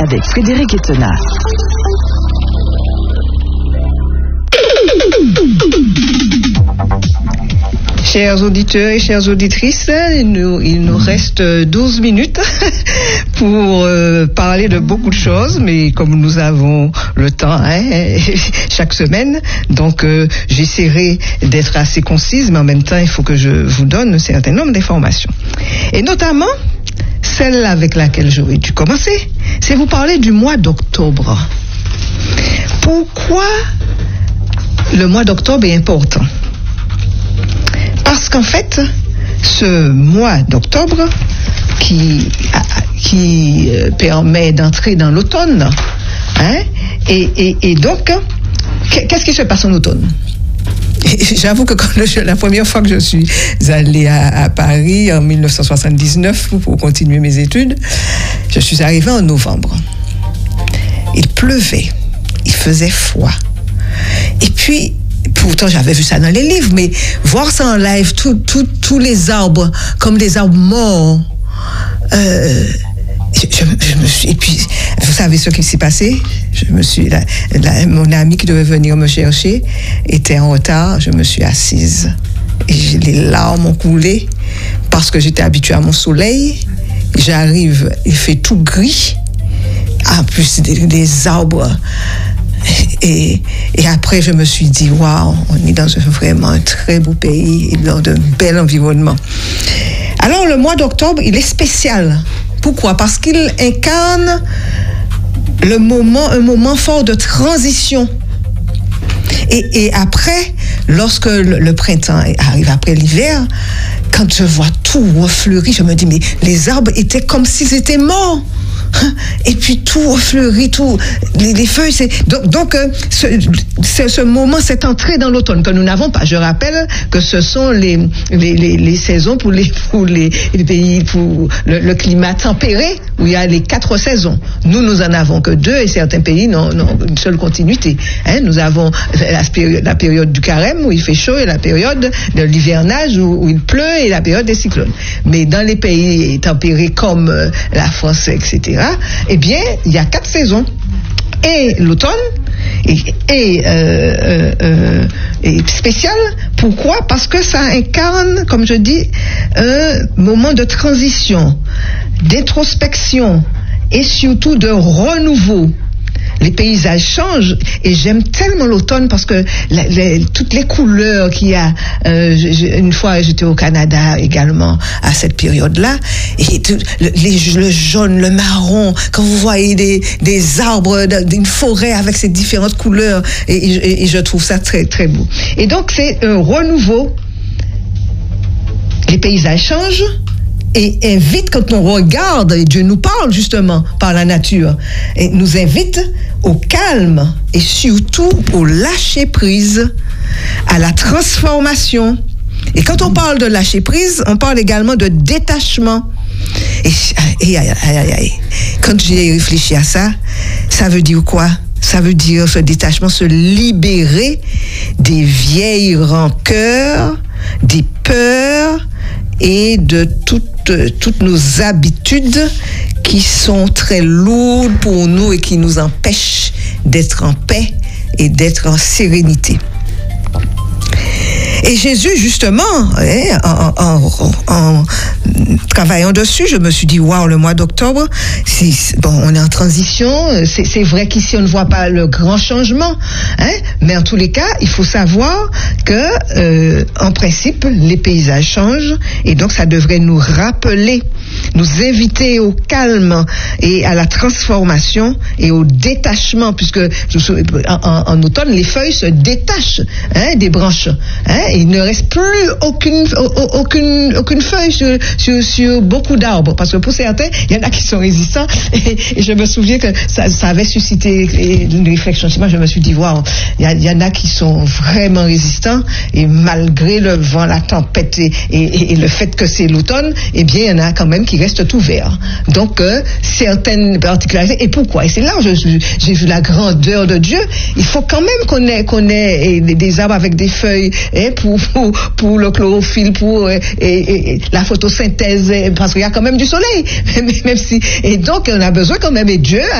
avec Frédéric Etena. Chers auditeurs et chères auditrices, il nous reste 12 minutes pour parler de beaucoup de choses, mais comme nous avons le temps chaque semaine, donc j'essaierai d'être assez concise, mais en même temps, il faut que je vous donne un certain nombre d'informations. Et notamment, celle avec laquelle j'aurais dû commencer, c'est vous parler du mois d'octobre. Pourquoi le mois d'octobre est important? Parce qu'en fait, ce mois d'octobre qui permet d'entrer dans l'automne, et donc, qu'est-ce qui se passe en automne? J'avoue que la première fois que je suis allée à Paris en 1979 pour continuer mes études, je suis arrivée en novembre. Il pleuvait, il faisait froid. Et puis, pourtant, j'avais vu ça dans les livres, mais voir ça en live, tous les arbres, comme des arbres morts, je me suis... Et puis, vous savez ce qui s'est passé? Mon ami qui devait venir me chercher était en retard, je me suis assise. Et les larmes ont coulé parce que j'étais habituée à mon soleil. J'arrive, il fait tout gris. En plus, des arbres... Et après, je me suis dit, waouh, on est dans vraiment un très beau pays et dans un bel environnement. Alors, le mois d'octobre, il est spécial. Pourquoi? Parce qu'il incarne un moment fort de transition. Et après, lorsque le printemps arrive après l'hiver, quand je vois tout refleuri, je me dis, mais les arbres étaient comme s'ils étaient morts. Et puis tout refleuri, tout les feuilles, donc ce moment, cette entrée dans l'automne que nous n'avons pas. Je rappelle que ce sont les saisons pour les pays, pour le climat tempéré où il y a les 4 saisons. Nous en avons que 2 et certains pays n'ont une seule continuité. Nous avons la période du carême où il fait chaud et la période de l'hivernage où il pleut et la période des cyclones. Mais dans les pays tempérés comme la France, etc., eh bien, il y a 4 saisons. Et l'automne est spécial. Pourquoi? Parce que ça incarne, comme je dis, un moment de transition, d'introspection et surtout de renouveau. Les paysages changent et j'aime tellement l'automne parce que toutes les couleurs qu'il y a. Une fois, j'étais au Canada également à cette période-là et le jaune, le marron, quand vous voyez des arbres, d'une forêt avec ces différentes couleurs et je trouve ça très très beau. Et donc c'est un renouveau. Les paysages changent. Et invite, quand on regarde, et Dieu nous parle justement par la nature, et nous invite au calme et surtout au lâcher prise, à la transformation. Et quand on parle de lâcher prise, on parle également de détachement. Et quand j'ai réfléchi à ça, ça veut dire quoi? Ça veut dire ce détachement, se libérer des vieilles rancœurs, des peurs et de toutes nos habitudes qui sont très lourdes pour nous et qui nous empêchent d'être en paix et d'être en sérénité. Et Jésus, justement, en travaillant dessus, je me suis dit, waouh, le mois d'octobre, on est en transition. C'est vrai qu'ici, on ne voit pas le grand changement, mais en tous les cas, il faut savoir que, en principe, les paysages changent, et donc ça devrait nous rappeler, nous inviter au calme et à la transformation et au détachement, puisque en automne, les feuilles se détachent des branches. Il ne reste plus aucune feuille sur beaucoup d'arbres, parce que pour certains, il y en a qui sont résistants, et je me souviens que ça avait suscité une réflexion chez moi. Je me suis dit, waouh, il y en a qui sont vraiment résistants, et malgré le vent, la tempête et le fait que c'est l'automne, eh bien, il y en a quand même qui restent tout verts. Donc, certaines particularités. Et pourquoi? Et c'est là où j'ai vu la grandeur de Dieu. Il faut quand même qu'on ait des arbres avec des feuilles pour le chlorophylle, pour la photosynthèse, parce qu'il y a quand même du soleil, même si. Et donc, on a besoin quand même, et Dieu